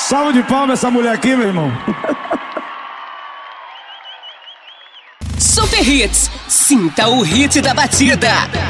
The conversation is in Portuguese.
Salve de palmas essa mulher aqui, meu irmão. Super Hits. Sinta o hit da batida.